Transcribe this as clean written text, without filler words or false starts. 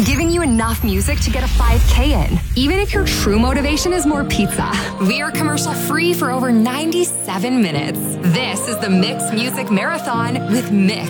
giving you enough music to get a 5K in, even if your true motivation is more pizza. We are commercial free for over 97 minutes. This is the Mix Music Marathon with Mix.